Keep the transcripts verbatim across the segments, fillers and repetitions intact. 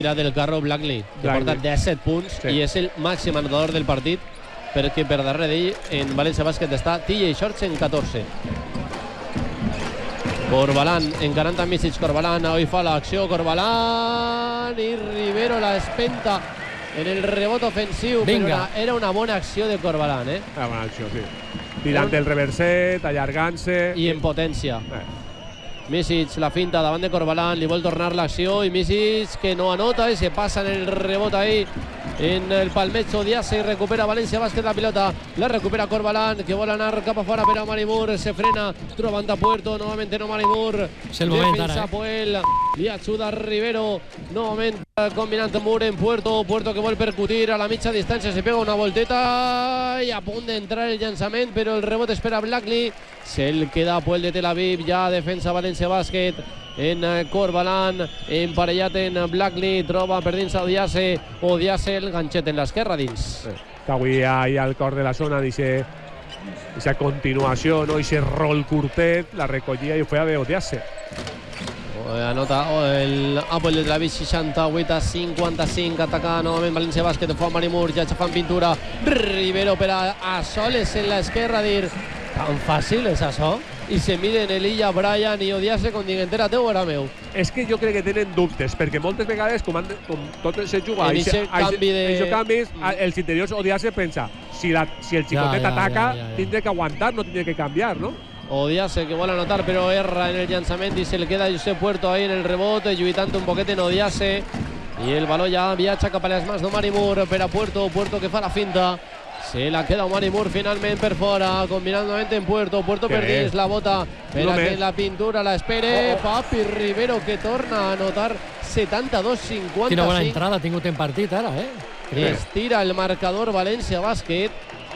Tira del carro Blackley, que Blackley. porta disset punts Sí. i és el màxim anotador del partit, perquè per darrere d'ell en València Bàsquet està T J Shorts en catorze. Corbalan encarant amb Misic. Corbalan avui fa l'acció. Corbalan i Rivero la espenta en el rebot ofensiu. Vinga. Però una, era una bona acció de Corbalan, eh? Era bona acció, sí. Tirant el reverset, allargant-se. I en potència. Eh. Misic la finta davant de Corbalan, li vol tornar l'acció i Misic que no anota i se passa en el rebot ahí en el palmeig Odiase i recupera València Bàsquet la pilota, la recupera Corbalan que vol anar cap a fora però Omari Moore se frena, trobant a Puerto, novament no Omari Moore, És el moment defensa ara, eh? Poel, li ajuda Rivero, novament combinant Moore en Puerto, Puerto que vol percutir a la mitja distància, se pega una volteta i a punt d'entrar el llançament però el rebot espera Blackley, se'l queda Poel de Tel Aviv, ja defensa València Bàsquet en Corbalan, emparellat en Blackley, troba per dins Odiase, Odiase el ganxet en l'esquerra dins. Eh. Que avui ahí al cor de la zona dice esa continuació, no? Ese rol curtet, la recollia i ho feia d'Odiase. Anota el Apple de Tel Aviv seixanta-vuit a cinquanta-cinc, ataca novament València Bàsquet, fa Omari Moore, ja fan pintura, Rivero per a, a soles en l'esquerra, dir tan fàcil és això? I se miren Elijah Bryant i Odiase com dient era teu o era meu. És que jo crec que tenen dubtes, perquè moltes vegades, com, han, com tot se juga En ixe canvi de- en canvis, els interiors Odiase pensa, si, la, si el xicotet Ja, ja, ataca, ja, ja, ja. tindré que aguantar, no tindré que canviar, no? Odiase que vol anotar però erra en el llançament i se le queda Josep Puerto ahí en el rebot, lluitant un poquet en Odiase i el baló ja viatja cap a les mans d'Omari Moore per a Puerto, Puerto que fa la finta, se la queda Omari Moore finalment per fora, combinant novament en Puerto, Puerto Que per bé. dins, la bota per No a que més. la pintura la espere, Oh, oh. Papi Rivero que torna a anotar setanta-dos Quina bona cinquanta-cinc, entrada ha tingut en partit ara, eh? bé. estira el marcador València Bàsquet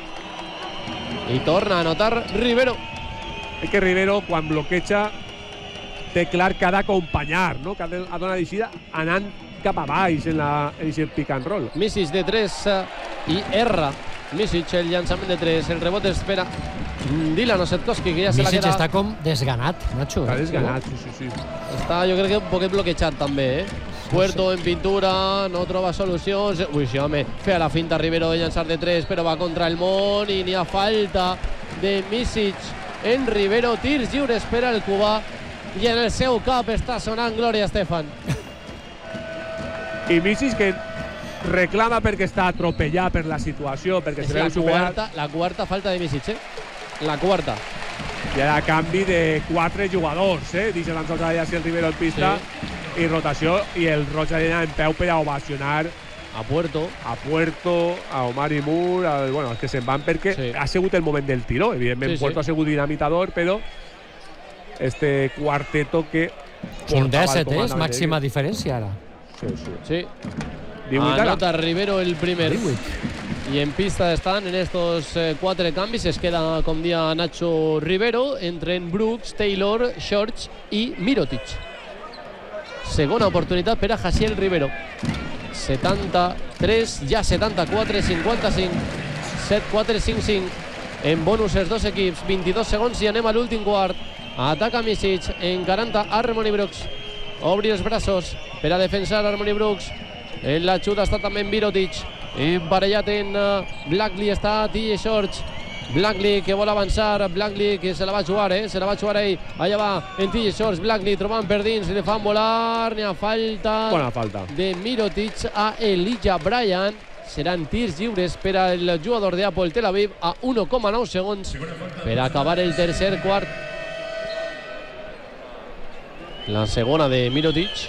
i torna a anotar Rivero. És que Rivero, quan bloqueja, té clar que ha d'acompanyar, no? Que ha de ha donar d'eixida anant cap a baix en, la, en el pick and roll. Misic de tres eh, i erra. Misic el llançament de tres, el rebot espera Dylan Osetkowski que ja se la Misic queda. està com desganat, Nacho. Està eh? desganat, sí, sí, sí. Està, jo crec que un poquet bloquejat també, eh? Puerto en pintura, no troba solucions. Ui, sí, home, feia la finta Rivero de llançar de tres, però va contra el món i n'hi ha falta de Misic en Rivero. Tirs lliures per al cubà i en el seu cap està sonant Gloria Estefan. I Misic que reclama perquè està atropellat per la situació, perquè És se la veu superat. quarta, la quarta falta de Misic, eh? La quarta. I ara canvi de quatre jugadors, eh? Dice tan sols allà si el Rivero en pista sí. I rotació, i el Roig Arena en peu per a ovacionar A Puerto. a Puerto, a Omari Moore, al, bueno, els que se'n van perquè Sí. ha sigut el moment del tiro. Evidentment, Sí, sí. Puerto ha sigut dinamitador, però este quarteto que Un portava el dèsset, eh? És comandament màxima ell. diferència ara. Sí, sí. Sí. divuit ara. Anota Rivero el primer. divuit. Y en pista están en estos eh, cuatro cambios. Es queda con día Nacho Rivero entre en Brooks, Taylor, Shorts y Mirotic. Segona oportunitat per a Jaciel Rivero. setanta-tres, ja setanta-quatre, cinquanta-cinc, set quatre, cinc cinc. En bonus els dos equips, vint-i-dos segons i anem a l'últim quart. Ataca Misic, encarant a Harmony Brooks. Obri els braços per a defensar Harmony Brooks. En l'ajuda està també en Mirotic. Emparellat en uh, Blackley està T J Shorts. Blackley que vol avançar, Blackley que se la va jugar, eh? Se la va jugar ell. Allà va en T J Shorts, Blackley trobant per dins, li fan volar, n'hi ha falta Bona falta. de Mirotic a Elijah Bryant. Seran tirs lliures per al jugador de Apple Tel Aviv a un coma nou segons per acabar el tercer quart. La segona de Mirotic.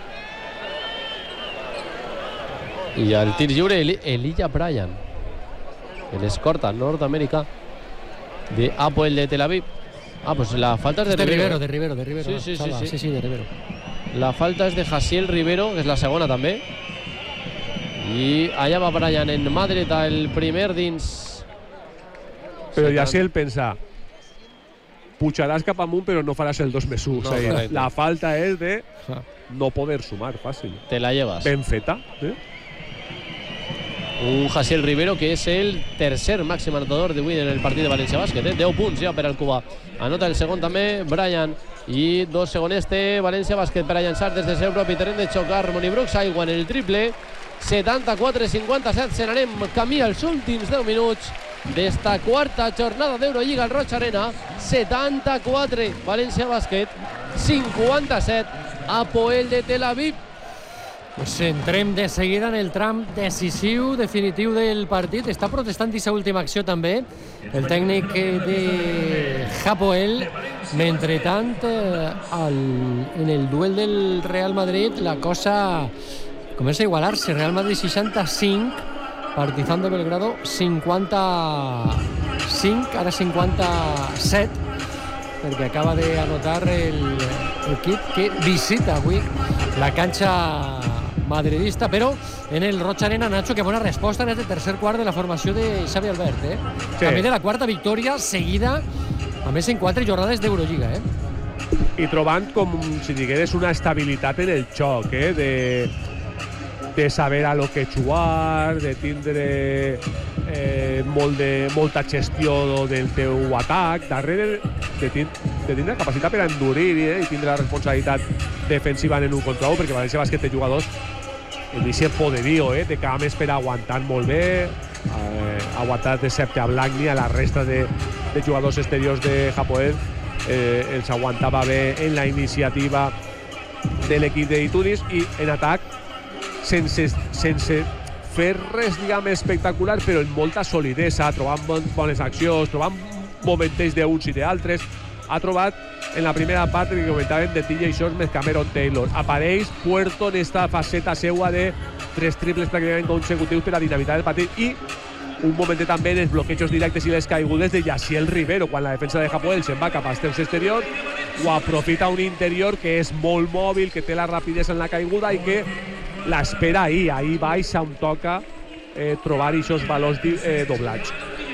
I el tir lliure Eli Elijah Bryant, el escorta nord-americà de Apple de Tel Aviv. Ah, pues la falta es de, De Rivero, eh? de Rivero, de Rivero. Sí, sí, sí, Salva. sí. sí, sí, de Rivero. La falta és de Jaciel Rivero, que és la segona també. I allà va Bryant en mà dreta, el primer dins. Però ja si ell pensa, pujaràs cap amunt però no faràs el dos més un. No, o sigui, correcte. la falta és de no poder sumar fàcil. Te la llevas. Ben feta. Eh? Un Jaciel Rivero que és el tercer màxim anotador d'avui en el partit de València Bàsquet, eh? deu punts ja per al cubà. Anota el segon també Bryant i dos segons té València Bàsquet per a llançar des del seu propi terreny de xoc. Harmony Brooks aigua en el triple. setanta-quatre cinquanta-set, se n'anem camí als últims deu minuts d'esta quarta jornada d'Eurolliga al Roig Arena. setanta-quatre València Bàsquet, cinquanta-set Hapoel de Tel Aviv. Pues entrem de seguida en el tram decisiu, definitiu del partit. Està protestant aquesta última acció també el tècnic de Hapoel. Mentretant, el, en el duel del Real Madrid la cosa comença a igualar-se. Real Madrid seixanta-cinc, Partizan de Belgrado cinquanta-cinc, ara cinquanta-set, perquè acaba d'anotar l'equip que visita avui la canxa madridista, però en el Roig Arena, Nacho, que bona resposta en el tercer quart de la formació de Xavi Albert, eh? Sí. També de la quarta victòria seguida, a més en quatre jornades d'Eurolliga, eh? I trobant, com si digueres, una estabilitat en el xoc, eh? De, de saber a lo que jugar, de tindre eh, molt de, molta gestió del teu atac, darrere de, tin, de tindre capacitat per a endurir eh? I tindre la responsabilitat defensiva en un contra un, perquè València Bàsquet té jugadors en aquest poderío, eh? De cada més per aguantar molt bé, eh, aguantar de Septe a Blackney, a la resta de, de jugadors exteriors de Hapoel, eh, els aguantava bé en la iniciativa de l'equip d'Ituris, i en atac sense, sense fer res, diguem, espectacular, però amb molta solidesa, trobant bon, bones accions, trobant momentells d'uns i d'altres. Ha trobat en la primera part que comentaven de T J Shorts més Cameron Taylor. Apareix Puerto en esta faceta seua de tres triples pràcticament consecutius per a dinamitar el partit, i un momentet també dels bloquejos directes i les caigudes de Yaciel Rivero, quan la defensa de Hapoel se'n va cap als teus exteriors, ho aprofita un interior que és molt mòbil, que té la rapidesa en la caiguda i que l'espera ahí, ahí baix on toca eh, trobar aquests valors eh, doblats.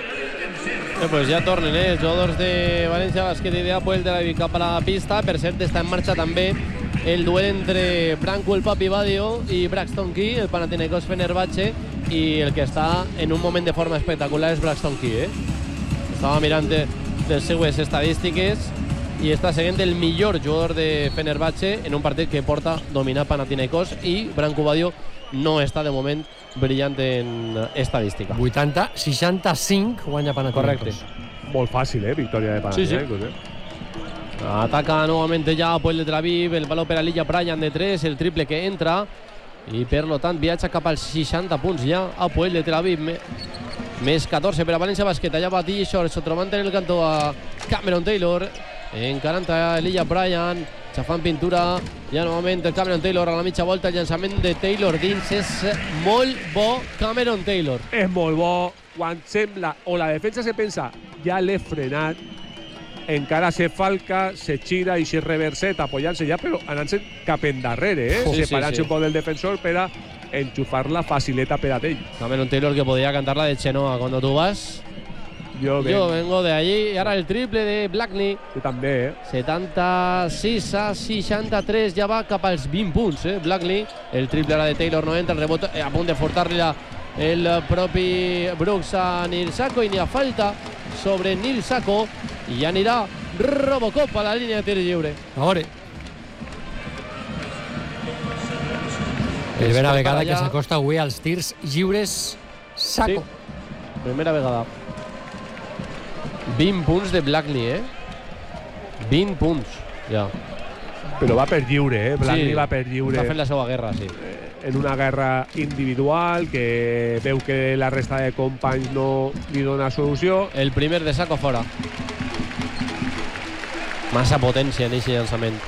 Eh, pues ja tornen eh, els jugadors de València Bàsquet i d'Hapoel de la Vic cap a la pista. Per cert, està en marxa també el duel entre Branco el Papi Badio i Braxton Key, el Panathinaikos Fenerbahce, i el que està en un moment de forma espectacular és Braxton Key. Eh? Estava mirant de, les seues estadístiques i està seguint el millor jugador de Fenerbahce en un partit que porta dominat Panathinaikos, i Branco Badio no està de moment brillant en estadística. vuitanta seixanta-cinc guanya Panathinaikos. Correcte. Molt fàcil, eh? Victòria de Panathinaikos. Sí, sí. Eh? Ataca nuevamente ya Hapoel de Tel Aviv, el baló per a l'Illa Bryan de tres, el triple que entra, i per lo tant viatja cap als seixanta punts ja Hapoel de Tel Aviv. Més catorze per a València Bàsquet. Allà va T J Shorts, trobant en el cantó a Cameron Taylor, encarant a l'Illa Bryan, xafant pintura, ja novament el Cameron Taylor a la mitja volta. El llançament de Taylor dins és molt bo. Cameron Taylor és molt bo quan sembla, o la defensa se pensa ja l'he frenat, encara se falca, se gira i se reverset apoyant-se ja, però anant-se cap endarrere, eh? Sí, separant-se sí, sí. un poc del defensor per a enxufar-la facileta per a ell. Cameron Taylor, que podía cantar la de Chenoa cuando tú vas. Yo, ven. Yo vengo de allí. Y ahora el triple de Blackney. Jo també, eh? setanta-sis a seixanta-tres, ja va cap als vint punts, eh? Blackney. El triple ara de Taylor no entra, el rebot eh, a punt de furtar-li el propi Brooks a Nil Sacco, i n'hi ha falta sobre Nil Sacco, i ja anirà Robocop a la línia de tir lliure. A veure. Primera vegada que s'acosta avui als tirs lliures Sacco. Sí, primera vegada. vint punts de Blackney, eh? vint punts, ja. Però va per lliure, eh? Blackney Sí, va per lliure. Està fent la seva guerra, sí. En una guerra individual que veu que la resta de companys no li dona solució. El primer de Sacco fora. Massa potència en aquest llançament.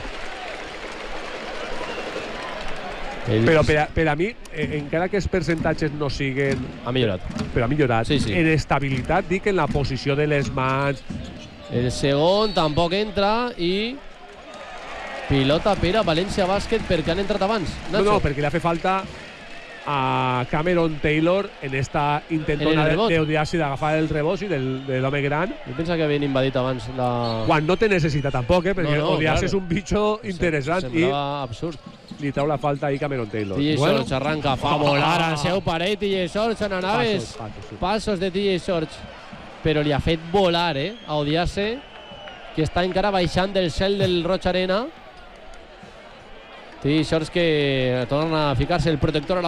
El... Però per a, per a mi, eh, encara que els percentatges no siguen... Ha millorat. Però ha millorat. Sí, sí. En estabilitat, dic, en la posició de les mans. El segon tampoc entra i... pilota per a València Bàsquet perquè han entrat abans. Nacho. No, no, perquè li ha fet falta a Cameron Taylor en esta intentona d'odiar-se d'agafar el rebot i del, de l'home gran. Jo pensa que havien invadit abans la... Quan no té necessitat tampoc, eh? Perquè no, no, odiar-se claro. És un bitxo interessant. Semblava i absurd. Li trau la falta ahí Cameron Taylor. T J bueno. Shorts arranca, fa volar al seu parell. T J Shorts en anaves. Passos, passos, passos de T J Shorts. Però li ha fet volar, eh? A odiar-se, que està encara baixant del cel del Roig Arena. T-shirts que tornen a ficar-se el protector a la